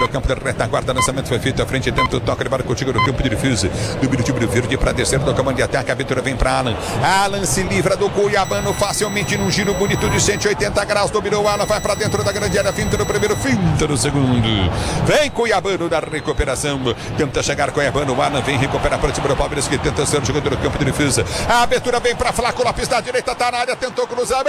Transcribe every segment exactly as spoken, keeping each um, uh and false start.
do campo de retaguarda. Lançamento foi feito à frente, dentro do toque de bola contigo no campo de defesa. Do Biritiba Verde para descer do comando de ataque. A aventura vem para Alan. Alan se livra do Cuiabano facilmente num giro bonito de cento e oitenta graus. Dominou o Alan, vai para dentro da grande área. Finta no primeiro, finta no segundo. Vem Cuiabano na recuperação. Tenta chegar Cuiabano. O Alan vem recuperar para o time do Palmeiras que tenta ser o jogador do campo de defesa. A abertura vem para Flaco Lopes da direita, tá na área, tentou cruzamento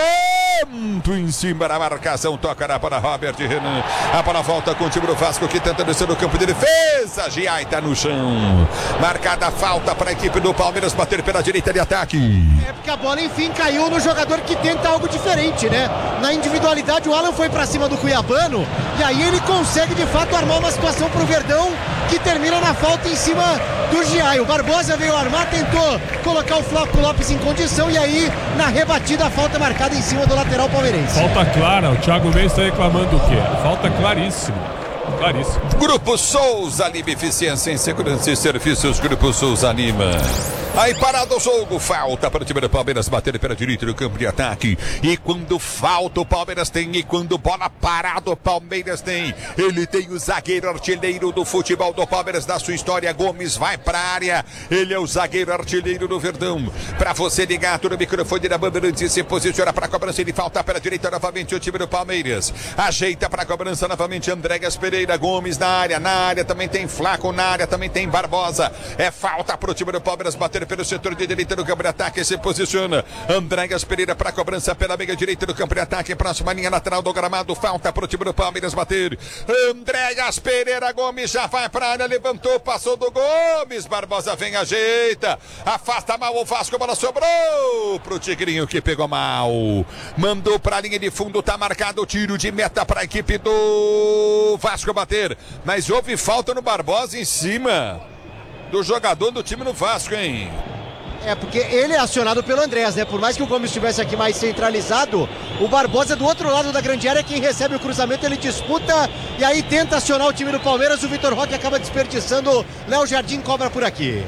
em cima da marcação, toca na bola Robert Renan. A bola volta com o time do Vasco que tenta descer no campo de defesa. Giai tá no chão. Marcada a falta para a equipe do Palmeiras bater pela direita de ataque. É porque a bola enfim caiu no jogador que tenta algo diferente, né? Na individualidade o Alan foi para cima do Cuiabano e aí ele consegue de fato armar uma situação pro Verdão que termina na falta em cima do Giai. O Barbosa veio armar, tentou colocar o Flaco Lopes em condição e aí na rebatida a falta marcada em cima do lateral palmeirense. Falta clara, o Thiago Mendes está reclamando o quê? Falta claríssima. Claríssimo. Grupo Souza Lima, eficiência em segurança e serviços. Grupo Souza Lima. Aí parado o jogo, falta para o time do Palmeiras bater pela direita do campo de ataque. E quando falta o Palmeiras tem, e quando bola parada o Palmeiras tem. Ele tem o zagueiro artilheiro do futebol do Palmeiras da sua história. Gomes vai para a área. Ele é o zagueiro artilheiro do Verdão. Para você ligar no microfone da Bandeirantes, se posiciona para a cobrança. Ele falta pela direita novamente o time do Palmeiras. Ajeita para a cobrança novamente Andrégas Pereira. Gomes na área, na área também tem Flaco, na área também tem Barbosa. É falta para o time do Palmeiras bater pelo setor de direita do campo de ataque, se posiciona Andrégas Pereira para a cobrança pela meia direita do campo de ataque, próxima linha lateral do gramado, falta para o time do Palmeiras bater. Andrégas Pereira, Gomes já vai para a área, levantou, passou do Gomes, Barbosa vem, ajeita, afasta mal o Vasco, a bola sobrou pro Tigrinho que pegou mal, mandou para a linha de fundo, tá marcado o tiro de meta para a equipe do Vasco bater, mas houve falta no Barbosa em cima do jogador do time no Vasco, hein? É, porque ele é acionado pelo Andrés, né? Por mais que o Gomes estivesse aqui mais centralizado, o Barbosa do outro lado da grande área, quem recebe o cruzamento, ele disputa e aí tenta acionar o time do Palmeiras, o Vitor Roque acaba desperdiçando, Léo Jardim cobra por aqui.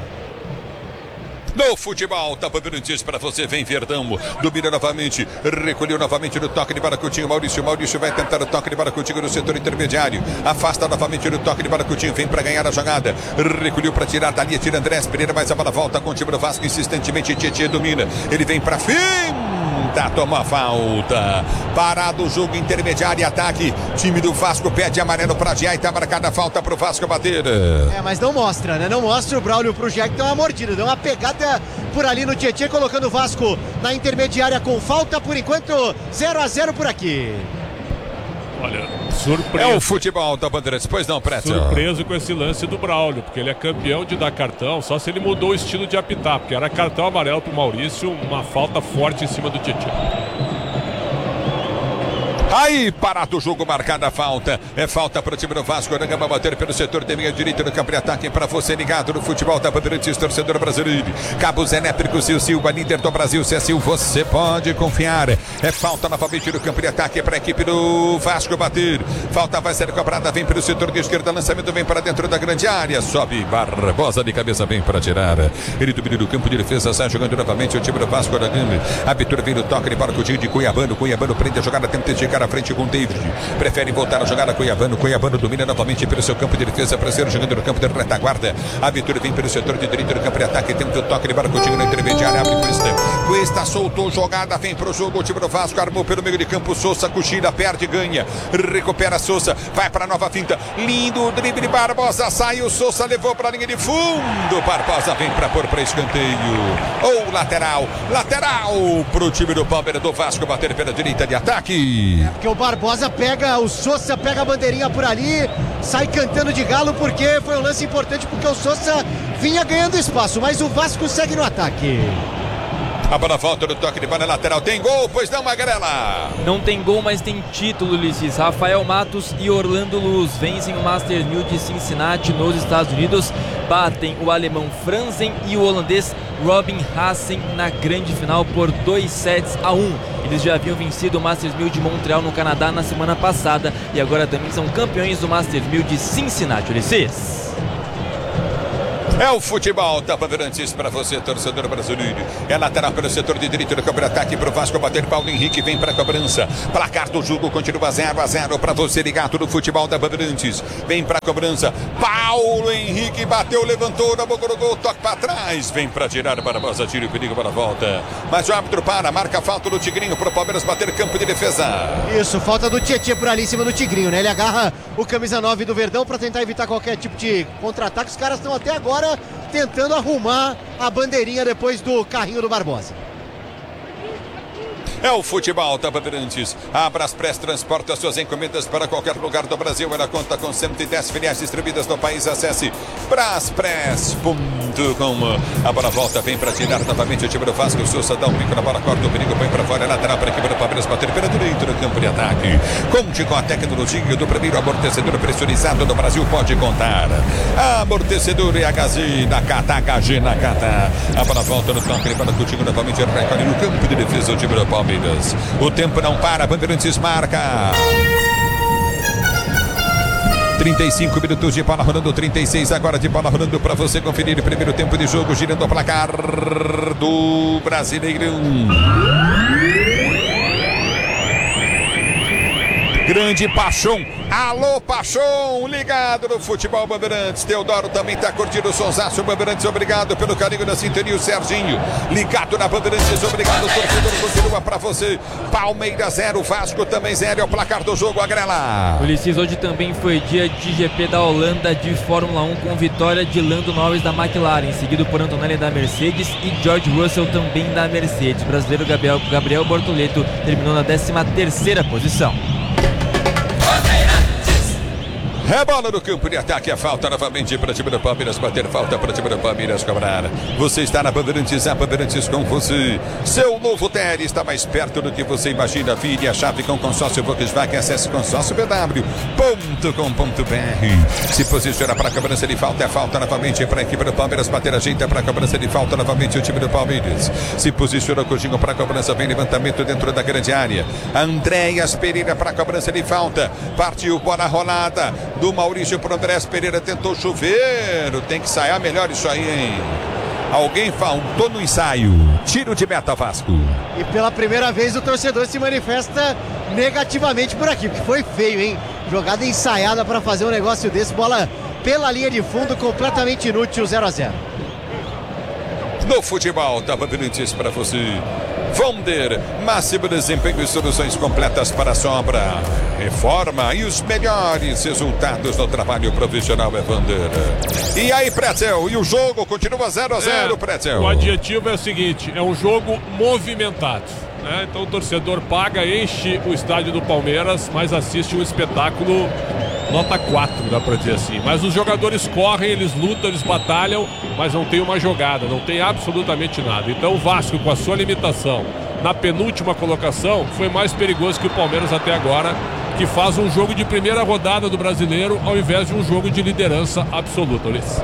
No futebol, tá Bandeirantes para você, vem Verdão, domina novamente, recolheu novamente no toque de Baracutinho, Maurício, Maurício vai tentar o toque de Baracutinho no setor intermediário, afasta novamente no toque de Baracutinho, vem para ganhar a jogada, recolheu para tirar dali, tira Andrés Pereira, mas a bola volta com o time do Vasco, insistentemente, Tietê domina, ele vem para fim, tá, toma falta, parado o jogo intermediário e ataque, time do Vasco pede amarelo para Giai, tá marcada a falta pro Vasco bater. É, mas não mostra, né? Não mostra o Braulio pro Giai que dá uma mordida, dá uma pegada por ali no Tietê, colocando o Vasco na intermediária com falta, por enquanto zero a zero por aqui. Olha, surpreso. É o futebol da Bandeirantes, pois não, Preto? Surpreso com esse lance do Braulio, porque ele é campeão de dar cartão, só se ele mudou o estilo de apitar, porque era cartão amarelo pro Maurício, uma falta forte em cima do Tietê. Aí, parado o jogo, marcada a falta. É falta para o time do Vasco. Aranga vai bater pelo setor de meia direita no campo de ataque. Para você ligado no futebol da Bandeirantes, torcedor brasileiro. Cabos elétricos e o Silva, líder do Brasil. Se é Silva, você pode confiar. É falta novamente no campo de ataque para a equipe do Vasco bater. Falta vai ser cobrada. Vem pelo setor de esquerda. Lançamento vem para dentro da grande área. Sobe Barbosa de cabeça, vem para tirar. Ele domina no campo de defesa. Sai jogando novamente o time do Vasco. Aranga. A abertura vem no toque de Baracutinho de Cuiabano. Cuiabano prende a jogada, tenta esticar à frente com o David, prefere voltar a jogar a Cuiabano, Cuiabano domina novamente pelo seu campo de defesa, para ser jogando no campo de retaguarda, a vitória vem pelo setor de direita do campo de ataque, tenta o toque de Baracutinho na intermediária, abre Cuesta, Cuesta soltou jogada, vem pro jogo, o time do Vasco, armou pelo meio de campo, Sousa, cochila, perde, ganha, recupera Sousa, vai para nova finta, lindo drible, Barbosa, saiu, Sousa levou para a linha de fundo, Barbosa vem para pôr para escanteio, ou lateral, lateral pro time do Palmeiras do Vasco, bater pela direita de ataque. É porque o Barbosa pega, o Sousa pega a bandeirinha por ali, sai cantando de galo porque foi um lance importante, porque o Sousa vinha ganhando espaço, mas o Vasco segue no ataque. A bola volta no toque de bola lateral, tem gol, pois não, Magrela? Não tem gol, mas tem título, Ulisses. Rafael Matos e Orlando Luz vencem o Masters mil de Cincinnati nos Estados Unidos, batem o alemão Franzen e o holandês Robin Hassen na grande final por dois sets a um. Eles já haviam vencido o Masters mil de Montreal no Canadá na semana passada e agora também são campeões do Masters mil de Cincinnati, Ulisses. É o futebol da Bandeirantes para você, torcedor brasileiro. É lateral pelo setor de direito do campo de ataque para o Vasco bater. Paulo Henrique vem para a cobrança. Placar do jogo continua zero a zero para você ligado no futebol da Bandeirantes. Vem para a cobrança. Paulo Henrique bateu, levantou na boca do gol, toque para trás. Vem para tirar para Barbosa, tira o perigo para a volta. Mas o árbitro para, marca a falta do Tigrinho para o Palmeiras bater campo de defesa. Isso, falta do Tietê por ali em cima do Tigrinho, né? Ele agarra o camisa nove do Verdão para tentar evitar qualquer tipo de contra-ataque. Os caras estão até agora tentando arrumar a bandeirinha depois do carrinho do Barbosa. É o futebol da Bandeirantes. A Braspress transporta suas encomendas para qualquer lugar do Brasil. Ela conta com cento e dez filiais distribuídas no país. Acesse braspress ponto com. A bola volta, vem para tirar novamente o time do Vasco. O Sousa dá um bico na bola, corta o perigo, põe para fora. É lateral para a equipe do Palmeiras bater pela direita no campo de ataque. Conte com a tecnologia do primeiro amortecedor pressurizado do Brasil. Pode contar. Amortecedor e H Z na Cata, H G na Cata. A bola volta no toque para o time novamente. Recolhe no campo de defesa o time do Palmeiras. O tempo não para, Bandeirantes marca. trinta e cinco minutos de bola rolando, trinta e seis agora de bola rolando para você conferir o primeiro tempo de jogo, girando o placar do Brasileirão. Grande Paixão, alô Paixão, ligado no futebol Bandeirantes. Teodoro também está curtindo o sonsaço Bandeirantes, obrigado pelo carinho da sintonia. O Serginho, ligado na Bandeirantes, obrigado, torcedor, continua para você. Palmeiras zero, Vasco também zero, é o placar do jogo, Agrela. Ulisses, hoje também foi dia de G P da Holanda de Fórmula um com vitória de Lando Norris da McLaren, seguido por Antonelli da Mercedes e George Russell também da Mercedes. O brasileiro Gabriel, Gabriel Bortoleto terminou na décima terceira posição. Rebola no campo de ataque, a falta novamente para o time do Palmeiras, bater falta para o time do Palmeiras cobrar. Você está na Bandeirantes, a Bandeirantes com você. Seu novo T R está mais perto do que você imagina. Vire a chave com consórcio Volkswagen, acesse consórcio b w ponto com ponto b r. Se posiciona para a cobrança de falta, é falta novamente para a equipe do Palmeiras bater, ajeita para a cobrança de falta novamente o time do Palmeiras. Se posiciona o Coutinho para a cobrança, vem levantamento dentro da grande área. Andréas Pereira para a cobrança de falta, partiu, bola rolada do Maurício para o Andrés Pereira, tentou chuveiro, tem que ensaiar melhor isso aí, hein? Alguém faltou no ensaio. Tiro de meta, Vasco. E pela primeira vez o torcedor se manifesta negativamente por aqui, porque foi feio, hein? Jogada ensaiada para fazer um negócio desse, bola pela linha de fundo, completamente inútil, zero a zero. No futebol da Bandeirantes para você. Vonder, máximo desempenho e soluções completas para a sua obra, reforma e os melhores resultados no trabalho profissional é Vonder. E aí, Pretzel, e o jogo continua zero a zero, é, Pretzel? O adjetivo é o seguinte, é um jogo movimentado, né? Então o torcedor paga, enche o estádio do Palmeiras, mas assiste um espetáculo nota quatro, dá pra dizer assim. Mas os jogadores correm, eles lutam, eles batalham, mas não tem uma jogada, não tem absolutamente nada. Então o Vasco, com a sua limitação na penúltima colocação, foi mais perigoso que o Palmeiras até agora, que faz um jogo de primeira rodada do Brasileiro ao invés de um jogo de liderança absoluta, Ulisses.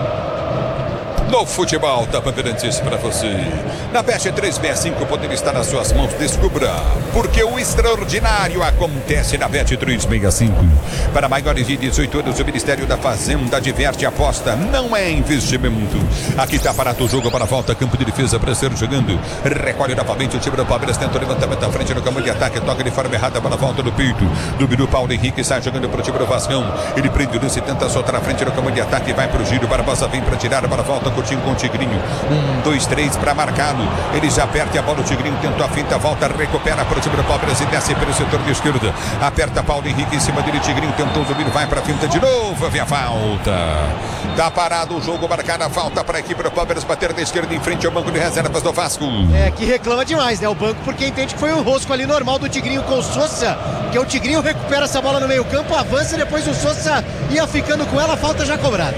No futebol da Bandeirantes para você. Na Bet três sessenta e cinco, poder estar nas suas mãos. Descubra, porque o extraordinário acontece na Bet três sessenta e cinco. Para maiores de dezoito anos, o Ministério da Fazenda diverte, aposta, não é investimento. Aqui está parado o jogo para a volta, campo de defesa para ser jogando. Recolhe novamente o time do Palmeiras, tenta o levantamento à frente no campo de ataque, toca de forma errada para a volta do peito. Dominou Paulo Henrique, sai jogando para o time do Vascão. Ele prende o lance, tenta soltar à frente no campo de ataque, vai para o giro, Barbosa vem para tirar para a volta, Coutinho com o Tigrinho. Um, dois, três para marcado. Ele já aperta a bola, o Tigrinho tentou a finta, volta, recupera para o time do Palmeiras e desce pelo setor de esquerda. Aperta Paulo Henrique em cima dele, Tigrinho tentou o domínio, vai para a finta de novo, havia falta. Tá parado o jogo, marcada a falta para a equipe do Palmeiras bater da esquerda em frente ao banco de reservas do Vasco. É, que reclama demais, né? O banco, porque entende que foi um rosco ali normal do Tigrinho com o Sousa, que o Tigrinho recupera essa bola no meio campo, avança e depois o Sousa ia ficando com ela, falta já cobrada.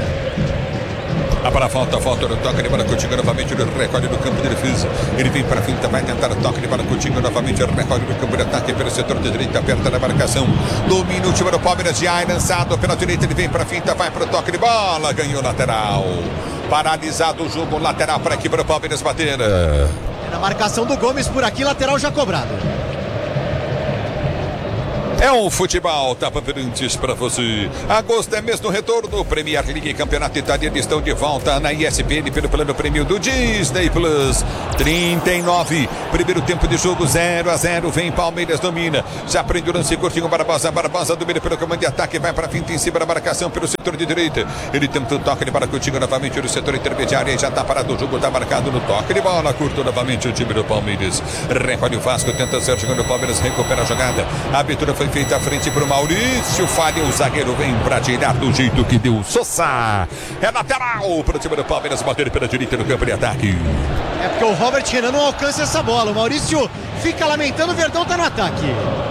A para a falta, falta no toque de bola, Coutinho novamente no recolhe do campo de defesa. Ele vem para a finta, vai tentar o toque de bola, Coutinho novamente recolhe do campo de ataque pelo setor de direita, aperta na marcação. Domina o time do Palmeiras, já é lançado pela direita, ele vem para a finta, vai para o toque de bola, ganhou lateral. Paralisado o jogo, lateral para a equipe do Palmeiras bater. É na marcação do Gomes por aqui, lateral já cobrado. É um futebol, Tapa Verantes para você. Agosto é mês do retorno. Premier League e Campeonato Italiano estão de volta na E S P N pelo plano prêmio do Disney Plus. trinta e nove. Primeiro tempo de jogo, zero a zero. Vem Palmeiras, domina. Já prende o lance curtinho. Barbosa. Barbosa domina pelo comando de ataque. Vai para finta em cima da marcação pelo setor de direita. Ele tenta o toque de bola contigo novamente no setor intermediário. E já está parado o jogo. Está marcado no toque de bola. Curto novamente o time do Palmeiras. Recolhe o Vasco. Tenta ser jogando o Palmeiras. Recupera a jogada. A abertura foi feita à frente para o Maurício. Falha, o zagueiro vem para tirar do jeito que deu. Sosa. É lateral para o time do Palmeiras bater pela direita no campo de ataque. É porque o Robert Renan não alcança essa bola. O Maurício fica lamentando, o Verdão está no ataque.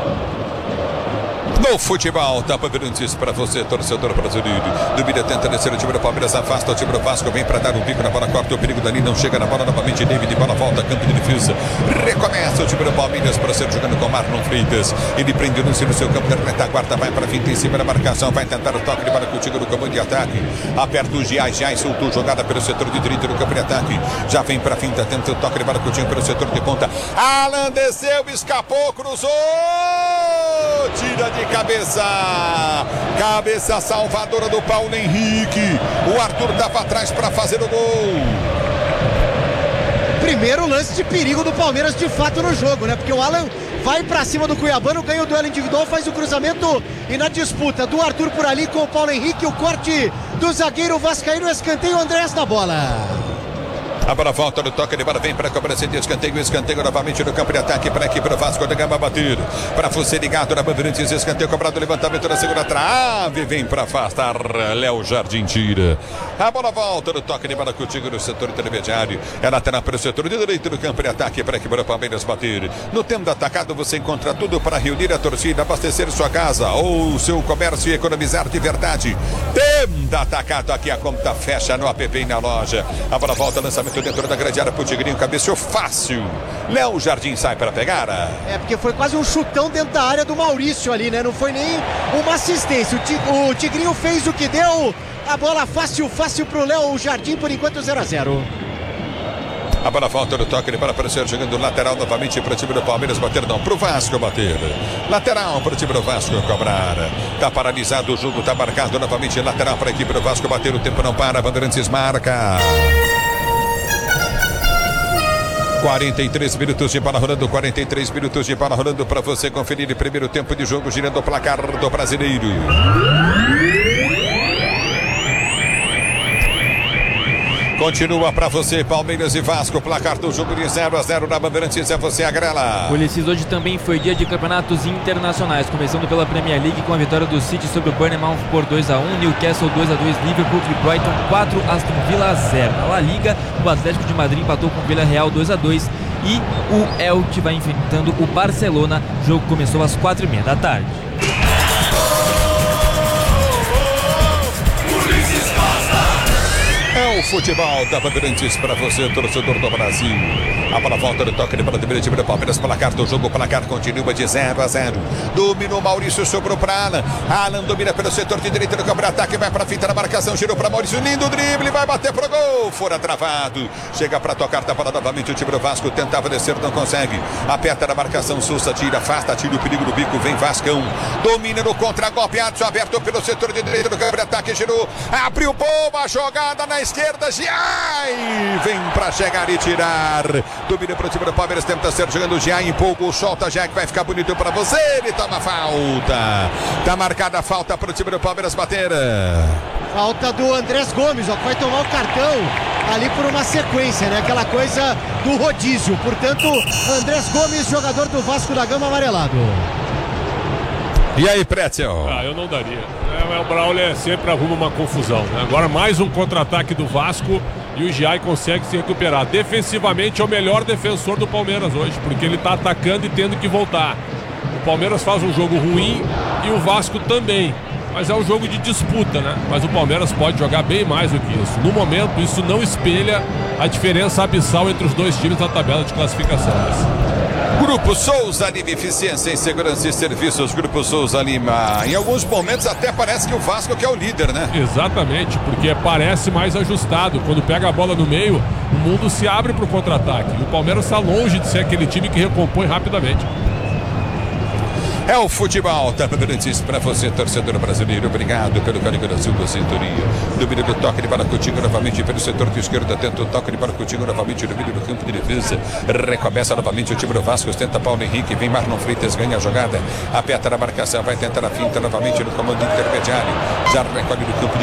No futebol, Tapa Verantes para você, torcedor brasileiro. Dubida tenta descer o time do Palmeiras, afasta o time do Vasco, vem para dar um bico na bola, corta o perigo dali, não chega na bola novamente. David, bola volta, campo de defesa. Recomeça o time do Palmeiras para ser jogando com Marlon Freitas. Ele prende o lance no seu campo de retaguarda, vai para finta em cima da marcação, vai tentar o toque de bola contigo no comando de ataque. Aperta o Giai, Giai soltou jogada pelo setor de direita no campo de ataque. Já vem para finta, tenta o toque de bola contigo pelo setor de ponta. Alan desceu, escapou, cruzou, tira de cabeça, cabeça salvadora do Paulo Henrique. O Arthur dava atrás para fazer o gol. Primeiro lance de perigo do Palmeiras de fato no jogo, né? Porque o Alan vai pra cima do Cuiabano, ganha o duelo individual, faz o cruzamento e na disputa do Arthur por ali com o Paulo Henrique, o corte do zagueiro vascaíno, escanteio, Andrés na bola. A bola volta no toque de bola, vem para a cobrança de escanteio, escanteio novamente no campo de ataque para aqui para o Vasco da Gama bater. Para você ligado na Bandeirantes, escanteio cobrado, levantamento na segunda trave, vem para afastar, Léo Jardim tira. A bola volta no toque de bola contigo no setor intermediário. É lateral para o setor de direito do campo de ataque para aqui para o Palmeiras bater. No tempo atacado você encontra tudo para reunir a torcida, abastecer sua casa ou seu comércio e economizar de verdade. Tempo atacado aqui, a conta fecha no app e na loja. A bola volta, lançamento dentro da grande área pro Tigrinho, cabeceou fácil. Léo Jardim sai para pegar. É, porque foi quase um chutão dentro da área do Maurício ali, né? Não foi nem uma assistência. O Tigrinho fez o que deu. A bola fácil, fácil pro Léo Jardim, por enquanto zero a zero. A bola volta no toque, ele para aparecer jogando lateral novamente para o time do Palmeiras bater, não, para o Vasco bater. Lateral para o time do Vasco cobrar. Está paralisado o jogo, está marcado novamente lateral para a equipe do Vasco bater, o tempo não para, Bandeirantes marca. quarenta e três minutos de bola rolando, quarenta e três minutos de bola rolando para você conferir o primeiro tempo de jogo, girando o placar do brasileiro. Continua para você, Palmeiras e Vasco, placar do jogo de zero a zero na Bandeirantes, é você a grela. Ulisses, hoje também foi dia de campeonatos internacionais, começando pela Premier League com a vitória do City sobre o Bournemouth por dois a um, Newcastle dois a dois, Liverpool e Brighton quatro, Aston Villa zero. Na La Liga, o Atlético de Madrid empatou com o Villarreal dois a dois e o Elche vai enfrentando o Barcelona. O jogo começou às quatro e meia da tarde. É o futebol da Bandeirantes para você, torcedor do Brasil. A bola volta no toque de bola do time do Palmeiras. Placar do jogo, o placar continua de zero a zero. Dominou Maurício, sobrou para Alan. Alan domina pelo setor de direita do campo de ataque, vai para a fita da marcação, girou para Maurício, lindo drible, vai bater pro gol, fora travado. Chega para tocar, tá para novamente o time do Vasco, tentava descer, não consegue. Aperta na marcação, Sousa tira, afasta, tira o perigo do bico, vem Vascão. Domina no contra-golpe, Adson aberto pelo setor de direita do campo de ataque, girou, abriu boa jogada na esquerda, Giai vem para chegar e tirar. Domina para o time do Palmeiras, tenta ser jogando o Giai, empolga, solta Giai, que vai ficar bonito para você, ele toma falta. Tá marcada a falta para o time do Palmeiras bater. Falta do Andrés Gomes, ó, que vai tomar o cartão ali por uma sequência, né? Aquela coisa do rodízio. Portanto, Andrés Gomes, jogador do Vasco da Gama, amarelado. E aí, Pretzel? Ah, eu não daria. É, o Braulio sempre arruma uma confusão, né? Agora mais um contra-ataque do Vasco e o Giai consegue se recuperar. Defensivamente é o melhor defensor do Palmeiras hoje, porque ele está atacando e tendo que voltar. O Palmeiras faz um jogo ruim e o Vasco também. Mas é um jogo de disputa, né? Mas o Palmeiras pode jogar bem mais do que isso. No momento, isso não espelha a diferença abissal entre os dois times na tabela de classificação. Grupo Souza Lima, eficiência em segurança e serviços. Grupo Souza Lima. Em alguns momentos até parece que o Vasco que é o líder, né? Exatamente, porque parece mais ajustado. Quando pega a bola no meio, o mundo se abre para o contra-ataque. O Palmeiras está longe de ser aquele time que recompõe rapidamente. É o futebol, tá grandes para você, torcedor brasileiro. Obrigado pelo carinho Brasil da sintonia. Domínio do toque de bola contigo novamente pelo setor de esquerda. Tenta o toque de bola contigo novamente. Domínio do campo de defesa. Recomeça novamente o time do Vasco. Tenta Paulo Henrique. Vem Marlon Freitas, ganha a jogada. Aperta na marcação. Vai tentar a finta novamente no comando intermediário. Já recolhe no campo de